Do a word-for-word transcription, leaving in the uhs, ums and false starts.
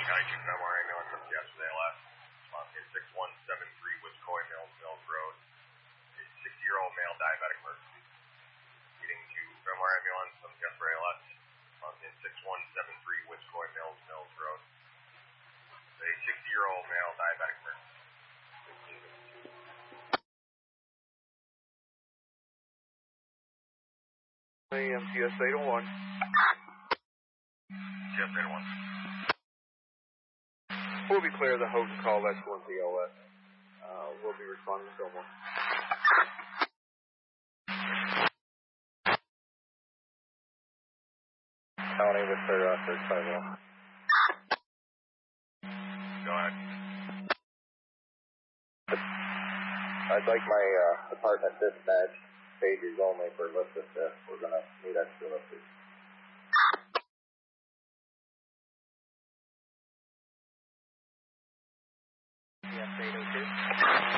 Skyju Fenwar ambulance up to yesterday last. Response in six one seven three Wichcoy Mills, Mills Road. A sixty-year-old male diabetic emergency. Leading to Fenwar ambulance on yesterday last. Response in six one seven three Wichcoy Mills, Mills Road. A sixty-year-old male diabetic emergency. M T S eight oh one. M T S eight oh one. We'll be clear of the Houghton call, that's one T L S. Uh, we'll be responding to someone. County with their uh, search five one. Go ahead. I'd like my uh, department dispatch pages only for lift assist. We're going to need extra lifters. Yes, eight oh two.